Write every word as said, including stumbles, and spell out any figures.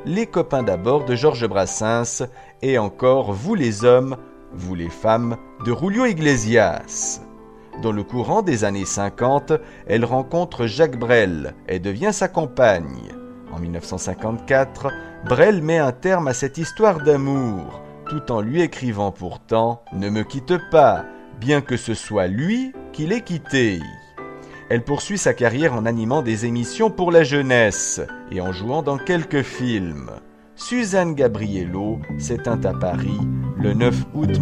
Les copains d'abord de Georges Brassens et encore Vous les hommes, vous les femmes de Julio Iglesias. Dans le courant des années cinquante, elle rencontre Jacques Brel et devient sa compagne. En mille neuf cent cinquante-quatre, Brel met un terme à cette histoire d'amour, tout en lui écrivant pourtant « Ne me quitte pas », bien que ce soit lui qui l'ait quittée. Elle poursuit sa carrière en animant des émissions pour la jeunesse et en jouant dans quelques films. Suzanne Gabriello s'éteint à Paris le neuf août